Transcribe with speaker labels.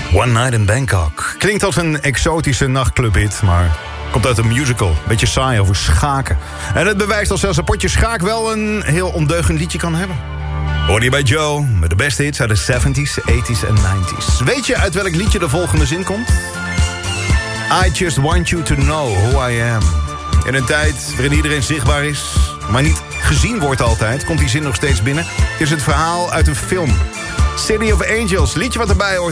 Speaker 1: One Night in Bangkok. Klinkt als een exotische nachtclubhit, maar komt uit een musical. Beetje saai over schaken. En het bewijst dat zelfs een potje schaak wel een heel ondeugend liedje kan hebben. Hoor je bij Joe met de beste hits uit de 70s, 80s en 90s. Weet je uit welk liedje de volgende zin komt? I just want you to know who I am. In een tijd waarin iedereen zichtbaar is, maar niet gezien wordt altijd, komt die zin nog steeds binnen. Het is het verhaal uit een film. City of Angels, liedje wat erbij hoort.